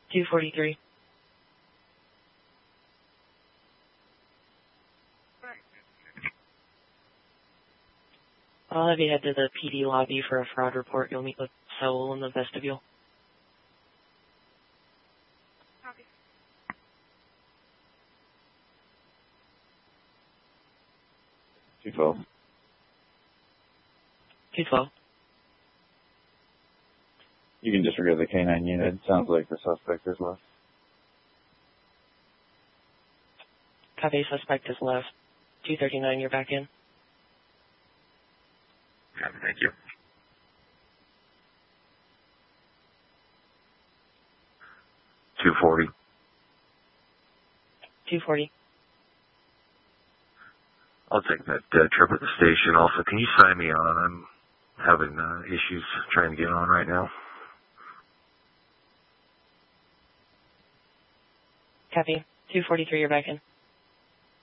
243. I'll have you head to the PD lobby for a fraud report. You'll meet with Saul in the vestibule. Copy. 212. 212. You can disregard the K9 unit. Sounds like the suspect is left. Copy, suspect is left. 239, you're back in. Copy, thank you. 240. 240. I'll take that trip at the station. Also, can you sign me on? I'm having issues trying to get on right now. Copy. 243, you're back in.